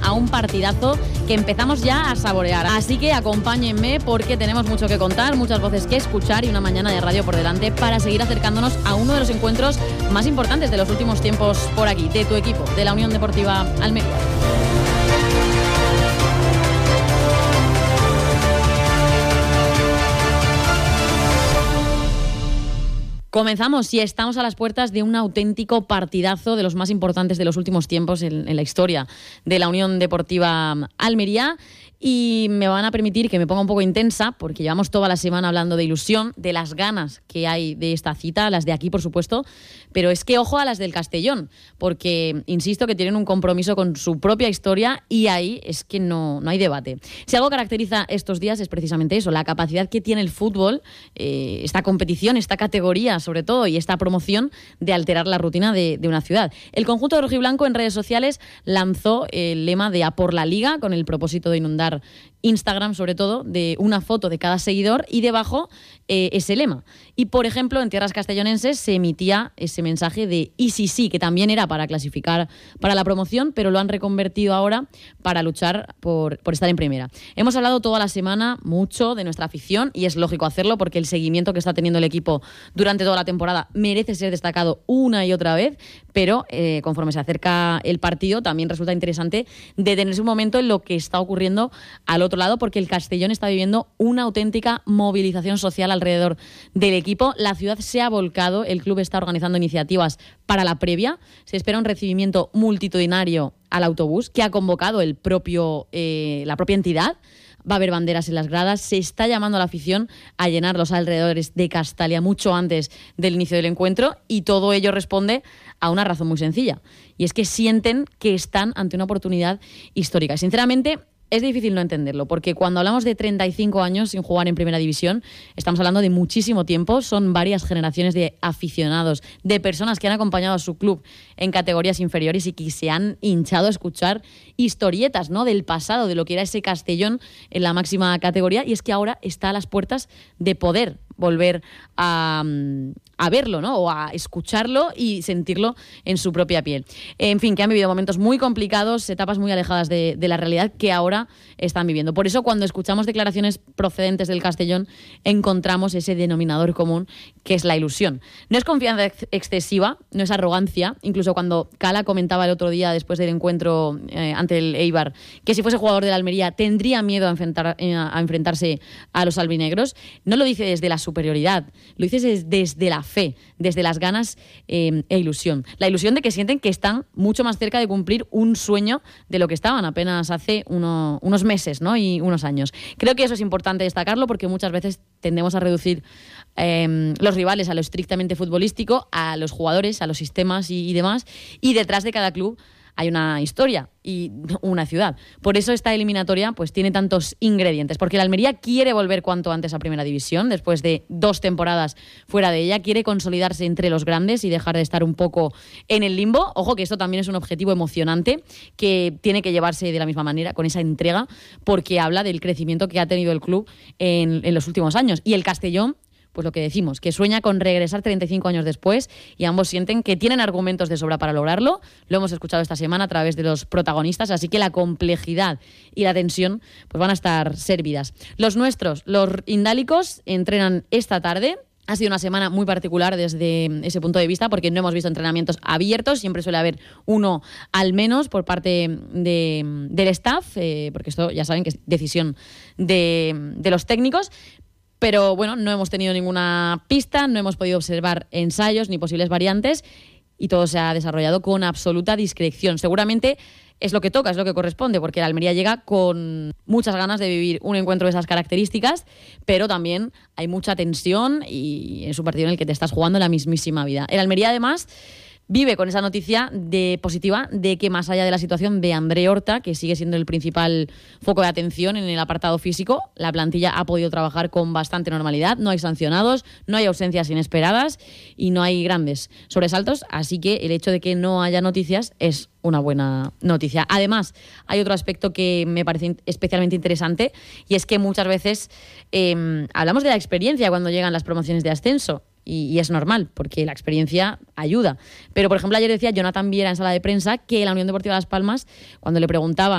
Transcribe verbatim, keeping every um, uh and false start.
a un partidazo que empezamos ya a saborear. Así que acompáñenme porque tenemos mucho que contar, muchas voces que escuchar y una mañana de radio por delante para seguir acercándonos a uno de los encuentros más importantes de los últimos tiempos por aquí, de tu equipo, de la Unión Deportiva Almería. Comenzamos y estamos a las puertas de un auténtico partidazo de los más importantes de los últimos tiempos en, en la historia de la Unión Deportiva Almería. Y me van a permitir que me ponga un poco intensa porque llevamos toda la semana hablando de ilusión, de las ganas que hay de esta cita, las de aquí por supuesto, pero es que ojo a las del Castellón, porque insisto que tienen un compromiso con su propia historia y ahí es que no, no hay debate. Si algo caracteriza estos días es precisamente eso, la capacidad que tiene el fútbol, eh, esta competición, esta categoría sobre todo y esta promoción de alterar la rutina de, de una ciudad. El conjunto de rojiblanco en redes sociales lanzó el lema de A por la Liga con el propósito de inundar Instagram, sobre todo, de una foto de cada seguidor y debajo eh, ese lema. Y, por ejemplo, en tierras castellonenses se emitía ese mensaje de I sí sí, que también era para clasificar para la promoción, pero lo han reconvertido ahora para luchar por, por estar en primera. Hemos hablado toda la semana mucho de nuestra afición y es lógico hacerlo porque el seguimiento que está teniendo el equipo durante toda la temporada merece ser destacado una y otra vez, pero eh, conforme se acerca el partido también resulta interesante detenerse un momento en lo que está ocurriendo al otro lado, porque el Castellón está viviendo una auténtica movilización social alrededor del equipo. La ciudad se ha volcado, el club está organizando iniciativas para la previa, se espera un recibimiento multitudinario al autobús que ha convocado el propio, eh, la propia entidad. Va a haber banderas en las gradas, se está llamando a la afición a llenar los alrededores de Castalia mucho antes del inicio del encuentro y todo ello responde a una razón muy sencilla y es que sienten que están ante una oportunidad histórica. Sinceramente, es difícil no entenderlo, porque cuando hablamos de treinta y cinco años sin jugar en Primera División, estamos hablando de muchísimo tiempo, son varias generaciones de aficionados, de personas que han acompañado a su club en categorías inferiores y que se han hinchado a escuchar historietas, ¿no?, del pasado, de lo que era ese Castellón en la máxima categoría, y es que ahora está a las puertas de poder volver a, a verlo, ¿no?, o a escucharlo y sentirlo en su propia piel. En fin, que han vivido momentos muy complicados, etapas muy alejadas de, de la realidad que ahora están viviendo. Por eso, cuando escuchamos declaraciones procedentes del Castellón, encontramos ese denominador común que es la ilusión. No es confianza ex- excesiva, no es arrogancia. Incluso cuando Cala comentaba el otro día, después del encuentro eh, ante el Eibar, que si fuese jugador de la Almería tendría miedo a, enfrentar, eh, a enfrentarse a los albinegros, no lo dice desde la superioridad, lo dice desde, desde la fe, desde las ganas eh, e ilusión. La ilusión de que sienten que están mucho más cerca de cumplir un sueño de lo que estaban apenas hace uno, unos meses, ¿no?, y unos años. Creo que eso es importante destacarlo porque muchas veces tendemos a reducir eh, los rivales a lo estrictamente futbolístico, a los jugadores, a los sistemas y, y demás, y detrás de cada club hay una historia y una ciudad. Por eso esta eliminatoria pues tiene tantos ingredientes, porque la Almería quiere volver cuanto antes a Primera División, después de dos temporadas fuera de ella, quiere consolidarse entre los grandes y dejar de estar un poco en el limbo. Ojo que esto también es un objetivo emocionante que tiene que llevarse de la misma manera, con esa entrega, porque habla del crecimiento que ha tenido el club en, en los últimos años. Y el Castellón, pues lo que decimos, que sueña con regresar treinta y cinco años después y ambos sienten que tienen argumentos de sobra para lograrlo. Lo hemos escuchado esta semana a través de los protagonistas, así que la complejidad y la tensión pues van a estar servidas. Los nuestros, los indálicos, entrenan esta tarde. Ha sido una semana muy particular desde ese punto de vista porque no hemos visto entrenamientos abiertos, siempre suele haber uno al menos por parte de, del staff, eh, porque esto ya saben que es decisión de, de los técnicos. Pero bueno, no hemos tenido ninguna pista, no hemos podido observar ensayos ni posibles variantes y todo se ha desarrollado con absoluta discreción. Seguramente es lo que toca, es lo que corresponde, porque la Almería llega con muchas ganas de vivir un encuentro de esas características, pero también hay mucha tensión y es un partido en el que te estás jugando la mismísima vida. El Almería, además, vive con esa noticia de positiva de que más allá de la situación de André Horta, que sigue siendo el principal foco de atención en el apartado físico, la plantilla ha podido trabajar con bastante normalidad, no hay sancionados, no hay ausencias inesperadas y no hay grandes sobresaltos, así que el hecho de que no haya noticias es una buena noticia. Además, hay otro aspecto que me parece especialmente interesante y es que muchas veces eh, hablamos de la experiencia cuando llegan las promociones de ascenso. Y, y es normal, porque la experiencia ayuda. Pero, por ejemplo, ayer decía Jonathan Viera en sala de prensa que la Unión Deportiva Las Palmas, cuando le preguntaba